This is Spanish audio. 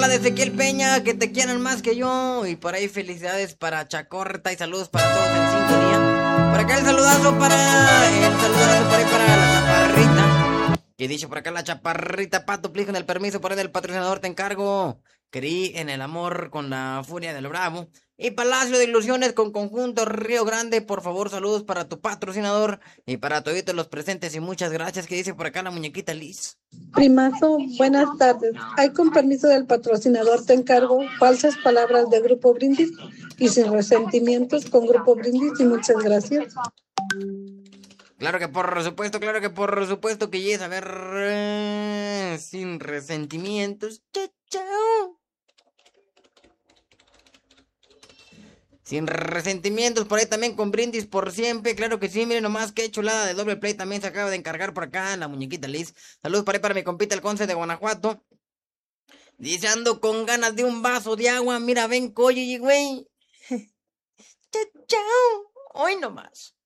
La de Ezequiel Peña, que te quieran más que yo. Y por ahí felicidades para Chacorta y saludos para todos en sintonía. Por acá el saludazo por ahí para la chaparrita. Que dice por acá la chaparrita, Pato, plico en el permiso por ahí del patrocinador, te encargo. Creí en el amor con la furia del bravo. Y Palacio de Ilusiones con Conjunto Río Grande, por favor, saludos para tu patrocinador y para todos los presentes y muchas gracias. Que dice por acá la muñequita Liz. Primazo, buenas tardes. Hay con permiso del patrocinador, te encargo falsas palabras de Grupo Brindis y sin resentimientos con Grupo Brindis y muchas gracias. Claro que por supuesto que yes, a ver, sin resentimientos. Chao. Sin resentimientos, por ahí también con Brindis por siempre, claro que sí, miren nomás qué chulada de doble play también se acaba de encargar por acá la muñequita Liz. Saludos por ahí para mi compita el Conce de Guanajuato. Dice, ando con ganas de un vaso de agua, mira, ven, coye, güey. Chao, hoy nomás.